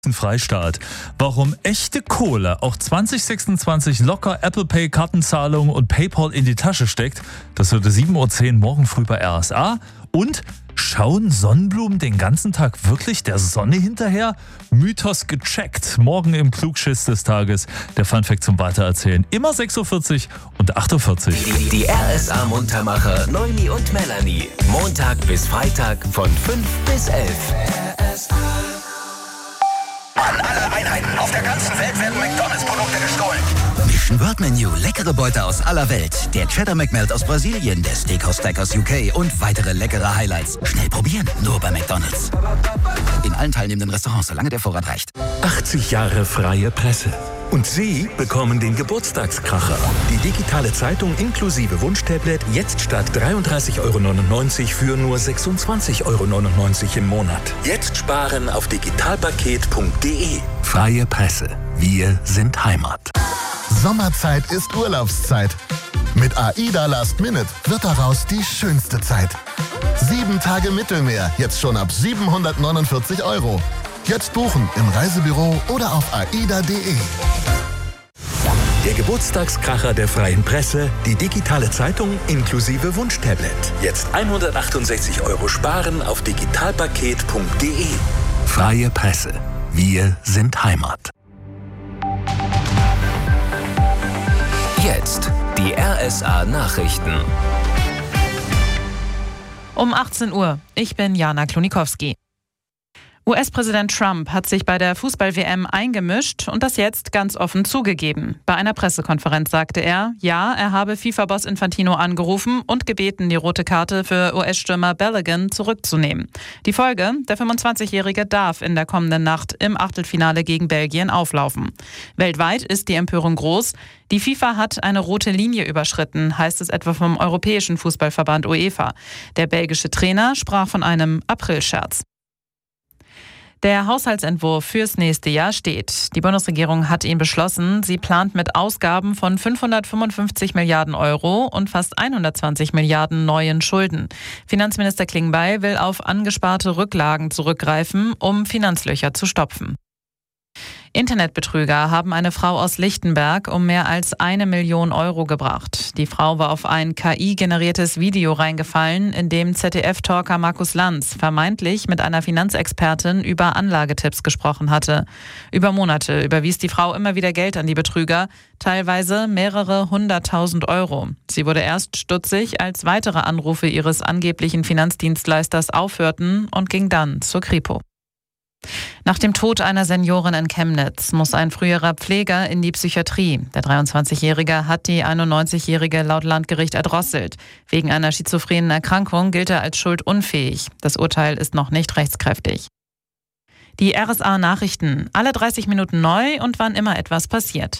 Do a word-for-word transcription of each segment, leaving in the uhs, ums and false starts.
Freistaat. Warum echte Kohle auch zwanzig sechsundzwanzig locker Apple Pay, Kartenzahlung und PayPal in die Tasche steckt, das wird sieben Uhr zehn morgen früh bei R S A. Und schauen Sonnenblumen den ganzen Tag wirklich der Sonne hinterher? Mythos gecheckt. Morgen im Klugschiss des Tages. Der Funfact zum Weitererzählen. Immer sechs Uhr vierzig und acht Uhr vierzig. Die, die R S A-Muntermacher Noemi und Melanie. Montag bis Freitag von fünf bis elf. R S A. An alle Einheiten auf der ganzen Welt werden McDonalds-Produkte gestohlen. Mission World Menu, leckere Beute aus aller Welt. Der Cheddar McMelt aus Brasilien, der Steakhouse Stack aus U K und weitere leckere Highlights. Schnell probieren, nur bei McDonalds. In allen teilnehmenden Restaurants, solange der Vorrat reicht. achtzig Jahre freie Presse. Und Sie bekommen den Geburtstagskracher. Die digitale Zeitung inklusive Wunschtablet jetzt statt dreiunddreißig Euro neunundneunzig für nur sechsundzwanzig Euro neunundneunzig im Monat. Jetzt sparen auf digitalpaket punkt de. Freie Presse. Wir sind Heimat. Sommerzeit ist Urlaubszeit. Mit AIDA Last Minute wird daraus die schönste Zeit. Sieben Tage Mittelmeer, jetzt schon ab siebenhundertneunundvierzig Euro. Jetzt buchen im Reisebüro oder auf aida punkt de. Der Geburtstagskracher der Freien Presse, die digitale Zeitung inklusive Wunschtablet. Jetzt hundertachtundsechzig Euro sparen auf digitalpaket punkt de. Freie Presse. Wir sind Heimat. Jetzt die R S A-Nachrichten. Um achtzehn Uhr. Ich bin Jana Klonikowski. U S-Präsident Trump hat sich bei der Fußball-W M eingemischt und das jetzt ganz offen zugegeben. Bei einer Pressekonferenz sagte er, ja, er habe FIFA-Boss Infantino angerufen und gebeten, die rote Karte für U S-Stürmer Balogun zurückzunehmen. Die Folge, der fünfundzwanzigjährige darf in der kommenden Nacht im Achtelfinale gegen Belgien auflaufen. Weltweit ist die Empörung groß. Die FIFA hat eine rote Linie überschritten, heißt es etwa vom Europäischen Fußballverband UEFA. Der belgische Trainer sprach von einem Aprilscherz. Der Haushaltsentwurf fürs nächste Jahr steht. Die Bundesregierung hat ihn beschlossen. Sie plant mit Ausgaben von fünfhundertfünfundfünfzig Milliarden Euro und fast hundertzwanzig Milliarden neuen Schulden. Finanzminister Klingbeil will auf angesparte Rücklagen zurückgreifen, um Finanzlöcher zu stopfen. Internetbetrüger haben eine Frau aus Lichtenberg um mehr als eine Million Euro gebracht. Die Frau war auf ein K I-generiertes Video reingefallen, in dem Z D F-Talker Markus Lanz vermeintlich mit einer Finanzexpertin über Anlagetipps gesprochen hatte. Über Monate überwies die Frau immer wieder Geld an die Betrüger, teilweise mehrere hunderttausend Euro. Sie wurde erst stutzig, als weitere Anrufe ihres angeblichen Finanzdienstleisters aufhörten und ging dann zur Kripo. Nach dem Tod einer Seniorin in Chemnitz muss ein früherer Pfleger in die Psychiatrie. Der dreiundzwanzigjährige hat die einundneunzigjährige laut Landgericht erdrosselt. Wegen einer schizophrenen Erkrankung gilt er als schuldunfähig. Das Urteil ist noch nicht rechtskräftig. Die R S A-Nachrichten, alle dreißig Minuten neu und wann immer etwas passiert.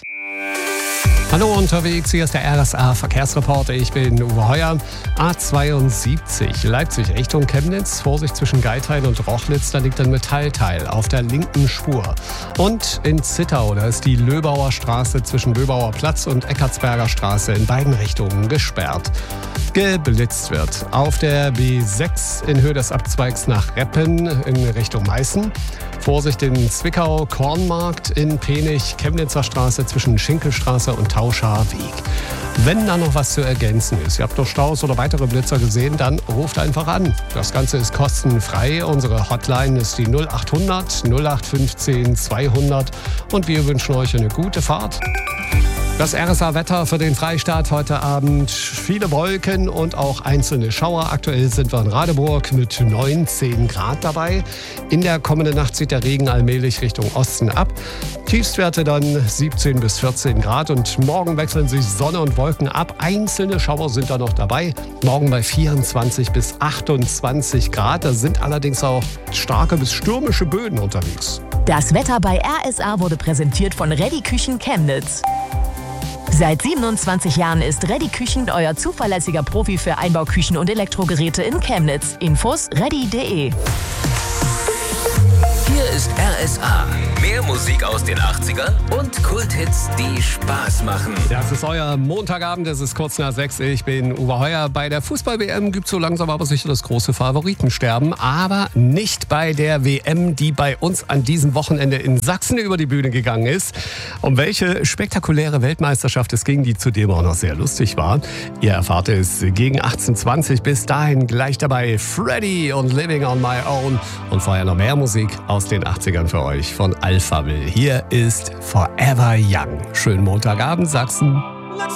Hallo unterwegs, hier ist der R S A-Verkehrsreporter, ich bin Uwe Heuer. A zweiundsiebzig, Leipzig Richtung Chemnitz, Vorsicht zwischen Geithain und Rochlitz, da liegt ein Metallteil auf der linken Spur. Und in Zittau, da ist die Löbauer Straße zwischen Löbauer Platz und Eckartsberger Straße in beiden Richtungen gesperrt. Geblitzt wird auf der B sechs in Höhe des Abzweigs nach Reppen in Richtung Meißen. Vorsicht in Zwickau, Kornmarkt, in Penich, Chemnitzer Straße zwischen Schinkelstraße und Tauscher Weg. Wenn da noch was zu ergänzen ist, ihr habt noch Staus oder weitere Blitzer gesehen, dann ruft einfach an. Das Ganze ist kostenfrei. Unsere Hotline ist die null achthundert null acht fünfzehn zweihundert und wir wünschen euch eine gute Fahrt. Das R S A-Wetter für den Freistaat heute Abend. Viele Wolken und auch einzelne Schauer. Aktuell sind wir in Radeburg mit neunzehn Grad dabei. In der kommenden Nacht zieht der Regen allmählich Richtung Osten ab. Tiefstwerte dann siebzehn bis vierzehn Grad. Und morgen wechseln sich Sonne und Wolken ab. Einzelne Schauer sind da noch dabei. Morgen bei vierundzwanzig bis achtundzwanzig Grad. Da sind allerdings auch starke bis stürmische Böen unterwegs. Das Wetter bei R S A wurde präsentiert von Reddy Küchen Chemnitz. Seit siebenundzwanzig Jahren ist Reddy Küchen euer zuverlässiger Profi für Einbauküchen und Elektrogeräte in Chemnitz. Infos reddy punkt de. Hier ist R S A. Mehr Musik aus den achtzigern und Kulthits, die Spaß machen. Das ist euer Montagabend, es ist kurz nach sechs. Ich bin Uwe Heuer. Bei der Fußball-W M gibt es so langsam aber sicher das große Favoritensterben. Aber nicht bei der W M, die bei uns an diesem Wochenende in Sachsen über die Bühne gegangen ist. Um welche spektakuläre Weltmeisterschaft es ging, die zudem auch noch sehr lustig war. Ihr erfahrt es gegen achtzehn Uhr zwanzig. Bis dahin gleich dabei Freddy und Living on My Own. Und vorher noch mehr Musik aus den achtzigern für euch von Alphaville. Hier ist Forever Young. Schönen Montagabend, Sachsen.